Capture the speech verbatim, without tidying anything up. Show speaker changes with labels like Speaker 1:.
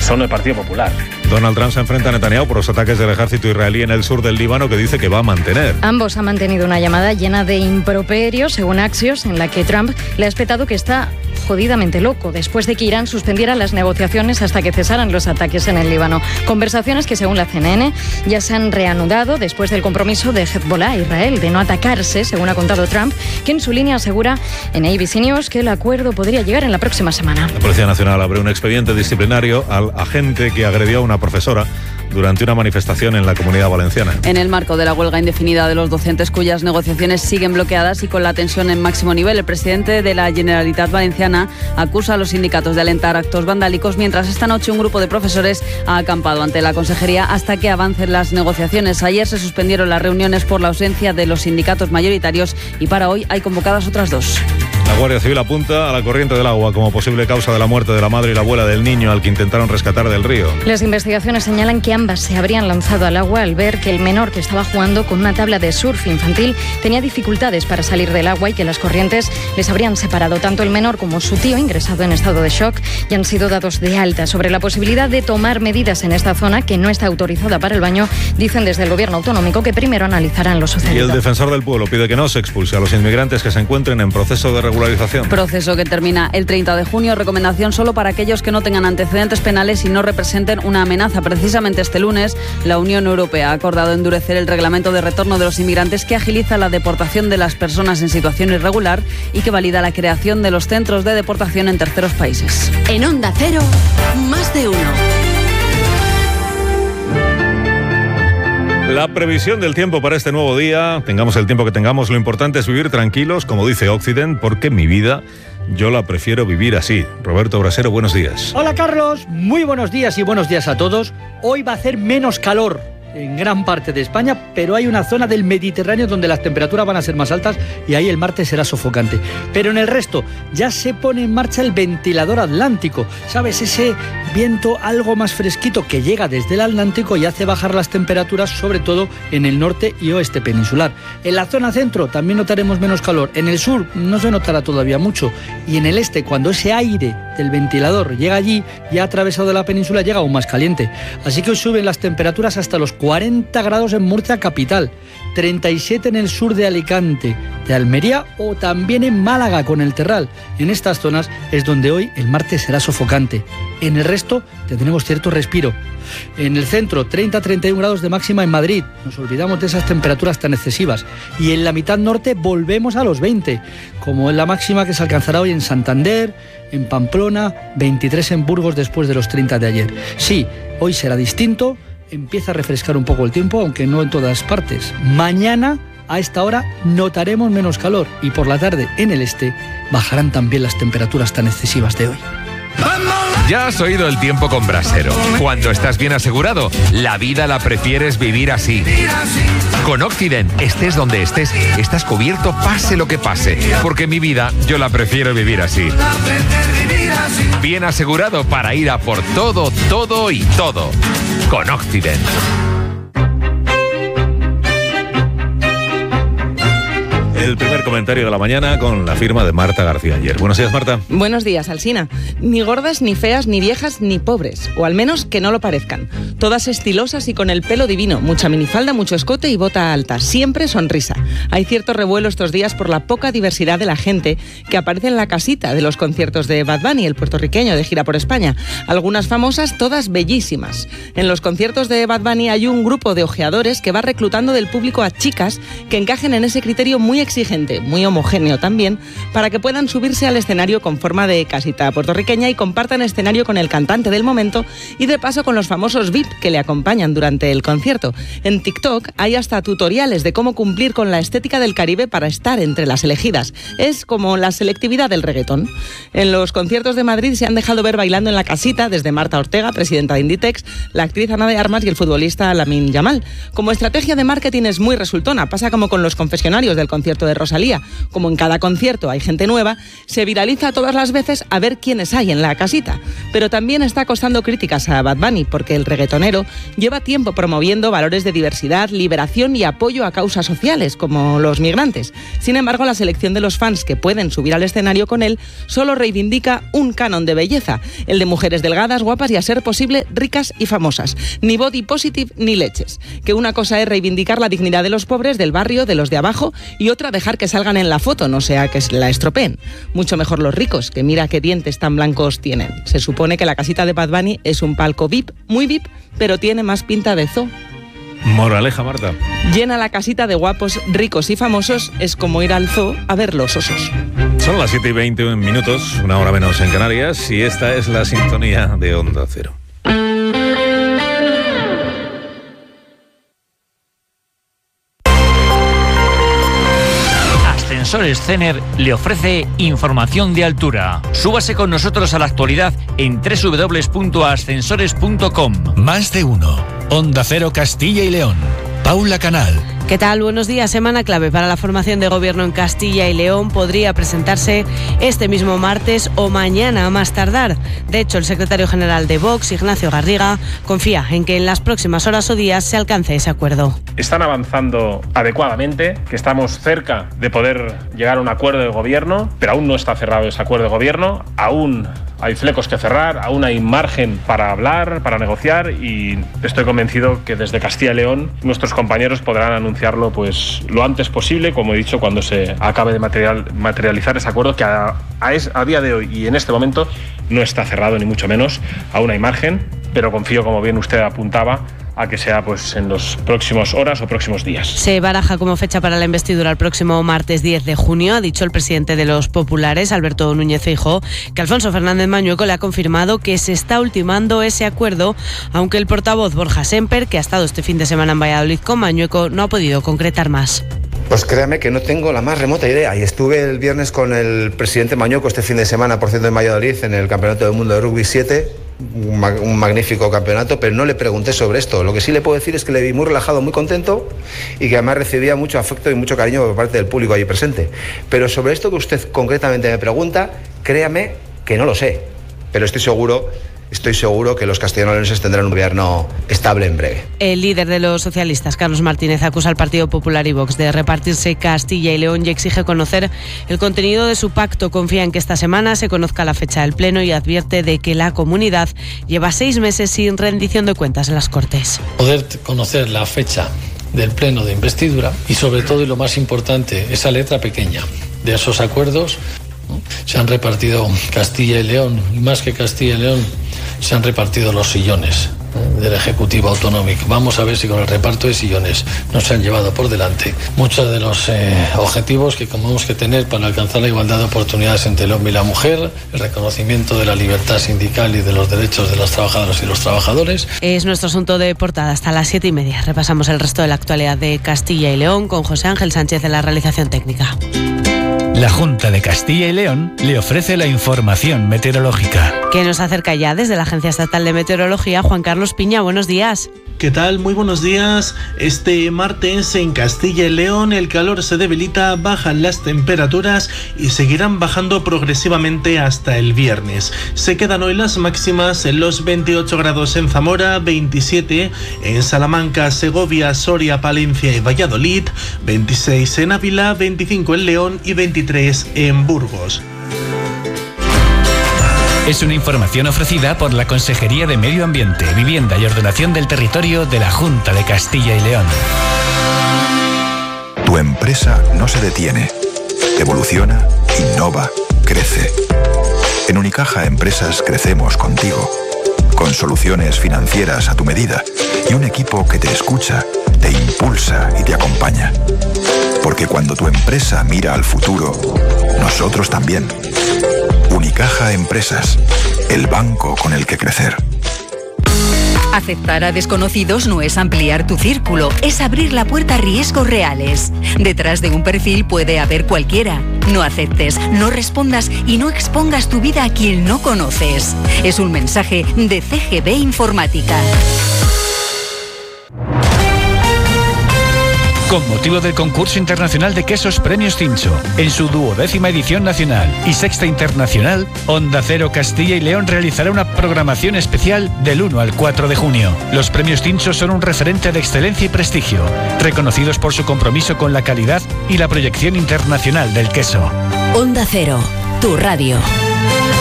Speaker 1: son del Partido Popular.
Speaker 2: Donald Trump se enfrenta a Netanyahu por los ataques del ejército israelí en el sur del Líbano, que dice que va a mantener.
Speaker 3: Ambos han mantenido una llamada llena de improperios, según Axios, en la que Trump le ha espetado que está jodidamente loco después de que Irán suspendiera las negociaciones hasta que cesaran los ataques en el Líbano. Conversaciones que, según la C N N, ya se han reanudado después del compromiso de Hezbollah, Israel, de no atacarse, según ha contado Trump, que en su línea asegura en A B C News que el acuerdo podría llegar en la próxima semana.
Speaker 2: La Policía Nacional abre un expediente disciplinario al agente que agredió a una profesora durante una manifestación en la Comunidad Valenciana.
Speaker 4: En el marco de la huelga indefinida de los docentes, cuyas negociaciones siguen bloqueadas y con la tensión en máximo nivel, el presidente de la Generalitat Valenciana acusa a los sindicatos de alentar actos vandálicos, mientras esta noche un grupo de profesores ha acampado ante la consejería hasta que avancen las negociaciones. Ayer se suspendieron las reuniones por la ausencia de los sindicatos mayoritarios y para hoy hay convocadas otras dos.
Speaker 2: La Guardia Civil apunta a la corriente del agua como posible causa de la muerte de la madre y la abuela del niño al que intentaron rescatar del río.
Speaker 3: Las investigaciones señalan que ambas se habrían lanzado al agua al ver que el menor, que estaba jugando con una tabla de surf infantil, tenía dificultades para salir del agua y que las corrientes les habrían separado. Tanto el menor como su tío, ingresado en estado de shock, y han sido dados de alta. Sobre la posibilidad de tomar medidas en esta zona, que no está autorizada para el baño, dicen desde el gobierno autonómico que primero analizarán lo sucedido.
Speaker 2: Y el defensor del pueblo pide que no se expulse a los inmigrantes que se encuentren en proceso de regularización.
Speaker 4: Proceso que termina el treinta de junio. Recomendación solo para aquellos que no tengan antecedentes penales y no representen una amenaza. Precisamente este lunes, la Unión Europea ha acordado endurecer el reglamento de retorno de los inmigrantes que agiliza la deportación de las personas en situación irregular y que valida la creación de los centros de deportación en terceros países.
Speaker 5: En Onda Cero, más de uno.
Speaker 2: La previsión del tiempo para este nuevo día, tengamos el tiempo que tengamos, lo importante es vivir tranquilos, como dice Occident, porque mi vida yo la prefiero vivir así. Roberto Brasero, buenos días.
Speaker 6: Hola Carlos, muy buenos días y buenos días a todos. Hoy va a hacer menos calor en gran parte de España, pero hay una zona del Mediterráneo donde las temperaturas van a ser más altas y ahí el martes será sofocante. Pero en el resto ya se pone en marcha el ventilador atlántico, ¿sabes? Ese viento algo más fresquito que llega desde el Atlántico y hace bajar las temperaturas, sobre todo en el norte y oeste peninsular. En la zona centro también notaremos menos calor, en el sur no se notará todavía mucho y en el este, cuando ese aire del ventilador llega allí, ya atravesado la península, llega aún más caliente. Así que hoy suben las temperaturas hasta los cuarenta grados en Murcia capital, treinta y siete en el sur de Alicante, de Almería o también en Málaga con el Terral. En estas zonas es donde hoy el martes será sofocante. En el resto tendremos cierto respiro. En el centro, treinta a treinta y uno grados de máxima en Madrid. Nos olvidamos de esas temperaturas tan excesivas. Y en la mitad norte volvemos a los veinte, como en la máxima que se alcanzará hoy en Santander, en Pamplona, veintitrés en Burgos después de los treinta de ayer. Sí, hoy será distinto. Empieza a refrescar un poco el tiempo, aunque no en todas partes. Mañana, a esta hora, notaremos menos calor y por la tarde, en el este, bajarán también las temperaturas tan excesivas de hoy.
Speaker 7: Ya has oído el tiempo con Brasero. Cuando estás bien asegurado, la vida la prefieres vivir así. Con Occident, estés donde estés, estás cubierto pase lo que pase. Porque mi vida, yo la prefiero vivir así. Bien asegurado para ir a por todo, todo y todo. Con Occident.
Speaker 2: El primer comentario de la mañana con la firma de Marta García Ayer. Buenos días, Marta.
Speaker 8: Buenos días, Alsina. Ni gordas, ni feas, ni viejas, ni pobres. O al menos que no lo parezcan. Todas estilosas y con el pelo divino. Mucha minifalda, mucho escote y bota alta. Siempre sonrisa. Hay cierto revuelo estos días por la poca diversidad de la gente que aparece en la casita de los conciertos de Bad Bunny, el puertorriqueño de gira por España. Algunas famosas, todas bellísimas. En los conciertos de Bad Bunny hay un grupo de ojeadores que va reclutando del público a chicas que encajen en ese criterio muy exigente, muy homogéneo también, para que puedan subirse al escenario con forma de casita puertorriqueña y compartan escenario con el cantante del momento y de paso con los famosos V I P que le acompañan durante el concierto. En TikTok hay hasta tutoriales de cómo cumplir con la estética del Caribe para estar entre las elegidas. Es como la selectividad del reggaetón. En los conciertos de Madrid se han dejado ver bailando en la casita desde Marta Ortega, presidenta de Inditex, la actriz Ana de Armas y el futbolista Lamine Yamal. Como estrategia de marketing es muy resultona, pasa como con los confesionarios del concierto concierto de Rosalía. Como en cada concierto hay gente nueva, se viraliza todas las veces a ver quiénes hay en la casita. Pero también está costando críticas a Bad Bunny, porque el reggaetonero lleva tiempo promoviendo valores de diversidad, liberación y apoyo a causas sociales, como los migrantes. Sin embargo, la selección de los fans que pueden subir al escenario con él solo reivindica un canon de belleza, el de mujeres delgadas, guapas y, a ser posible, ricas y famosas. Ni body positive ni leches. Que una cosa es reivindicar la dignidad de los pobres del barrio, de los de abajo, y otra dejar que salgan en la foto, no sea que la estropeen. Mucho mejor los ricos, que mira qué dientes tan blancos tienen. Se supone que la casita de Bad Bunny es un palco V I P, muy V I P, pero tiene más pinta de zoo.
Speaker 2: Moraleja, Marta.
Speaker 8: Llena la casita de guapos, ricos y famosos es como ir al zoo a ver los osos.
Speaker 2: Son las siete y veinte minutos, una hora menos en Canarias, y esta es la sintonía de Onda Cero.
Speaker 1: Ascensores Cener le ofrece información de altura. Súbase con nosotros a la actualidad en doble u doble u doble u punto ascensores punto com.
Speaker 9: Más de uno. Onda Cero Castilla y León. Paula Canal.
Speaker 10: ¿Qué tal? Buenos días. Semana clave para la formación de gobierno en Castilla y León. Podría presentarse este mismo martes o mañana a más tardar. De hecho, el secretario general de Vox, Ignacio Garriga, confía en que en las próximas horas o días se alcance ese acuerdo.
Speaker 11: Están avanzando adecuadamente, que estamos cerca de poder llegar a un acuerdo de gobierno, pero aún no está cerrado ese acuerdo de gobierno, aún hay flecos que cerrar, aún hay margen para hablar, para negociar, y estoy convencido que desde Castilla y León nuestros compañeros podrán anunciarlo pues lo antes posible, como he dicho, cuando se acabe de material, materializar ese acuerdo que a, a, es, a día de hoy y en este momento no está cerrado, ni mucho menos, aún hay margen, pero confío, como bien usted apuntaba, a que sea pues en los próximos horas o próximos días.
Speaker 10: Se baraja como fecha para la investidura el próximo martes diez de junio. Ha dicho el presidente de los populares, Alberto Núñez Feijóo, que Alfonso Fernández Mañueco le ha confirmado que se está ultimando ese acuerdo, aunque el portavoz Borja Semper, que ha estado este fin de semana en Valladolid con Mañueco, no ha podido concretar más.
Speaker 12: Pues créame que no tengo la más remota idea. Y estuve el viernes con el presidente Mañueco este fin de semana, por cierto, en Valladolid, en el Campeonato del Mundo de Rugby siete. Un, mag- un magnífico campeonato, pero no le pregunté sobre esto. Lo que sí le puedo decir es que le vi muy relajado, muy contento, y que además recibía mucho afecto y mucho cariño por parte del público allí presente. Pero sobre esto que usted concretamente me pregunta, créame que no lo sé, pero estoy seguro Estoy seguro que los castellanolenses tendrán un gobierno estable en breve.
Speaker 10: El líder de los socialistas, Carlos Martínez, acusa al Partido Popular y Vox de repartirse Castilla y León y exige conocer el contenido de su pacto. Confía en que esta semana se conozca la fecha del Pleno y advierte de que la comunidad lleva seis meses sin rendición de cuentas en las Cortes.
Speaker 13: Poder conocer la fecha del Pleno de investidura y, sobre todo, y lo más importante, esa letra pequeña de esos acuerdos. Se han repartido Castilla y León, y más que Castilla y León, se han repartido los sillones del Ejecutivo Autonómico. Vamos a ver si con el reparto de sillones nos se han llevado por delante muchos de los eh, objetivos que tenemos que tener para alcanzar la igualdad de oportunidades entre el hombre y la mujer, el reconocimiento de la libertad sindical y de los derechos de las trabajadoras y los trabajadores.
Speaker 10: Es nuestro asunto de portada hasta las siete y media. Repasamos el resto de la actualidad de Castilla y León con José Ángel Sánchez de la realización técnica.
Speaker 9: La Junta de Castilla y León le ofrece la información meteorológica.
Speaker 10: Que nos acerca ya desde la Agencia Estatal de Meteorología, Juan Carlos Piña. Buenos días.
Speaker 14: ¿Qué tal? Muy buenos días. Este martes en Castilla y León el calor se debilita, bajan las temperaturas y seguirán bajando progresivamente hasta el viernes. Se quedan hoy las máximas en los veintiocho grados en Zamora, veintisiete en Salamanca, Segovia, Soria, Palencia y Valladolid, veintiséis en Ávila, veinticinco en León y veintitrés en Burgos.
Speaker 9: Es una información ofrecida por la Consejería de Medio Ambiente, Vivienda y Ordenación del Territorio de la Junta de Castilla y León.
Speaker 15: Tu empresa no se detiene. Evoluciona, innova, crece. En Unicaja Empresas crecemos contigo, con soluciones financieras a tu medida y un equipo que te escucha, te impulsa y te acompaña. Porque cuando tu empresa mira al futuro, nosotros también. Unicaja Empresas, el banco con el que crecer.
Speaker 16: Aceptar a desconocidos no es ampliar tu círculo, es abrir la puerta a riesgos reales. Detrás de un perfil puede haber cualquiera. No aceptes, no respondas y no expongas tu vida a quien no conoces. Es un mensaje de C G B Informática.
Speaker 9: Con motivo del concurso internacional de quesos Premios Tincho, en su duodécima edición nacional y sexta internacional, Onda Cero Castilla y León realizará una programación especial del uno al cuatro de junio. Los Premios Tincho son un referente de excelencia y prestigio, reconocidos por su compromiso con la calidad y la proyección internacional del queso.
Speaker 5: Onda Cero, tu radio.